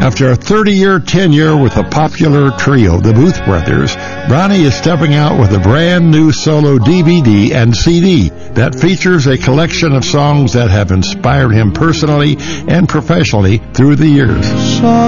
After a 30-year tenure with the popular trio, the Booth Brothers, Ronnie is stepping out with a brand new solo DVD and CD that features a collection of songs that have inspired him personally and professionally through the years.